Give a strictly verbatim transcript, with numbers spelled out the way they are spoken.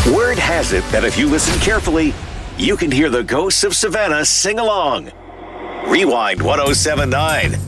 Word has it that if you listen carefully, you can hear the ghosts of Savannah sing along. Rewind ten seventy-nine.